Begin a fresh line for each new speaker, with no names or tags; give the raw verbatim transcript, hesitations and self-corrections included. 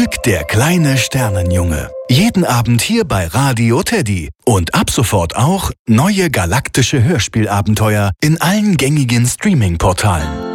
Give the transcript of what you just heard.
Glück der kleine Sternenjunge. Jeden Abend hier bei Radio Teddy. Und ab sofort auch neue galaktische Hörspielabenteuer in allen gängigen Streaming-Portalen.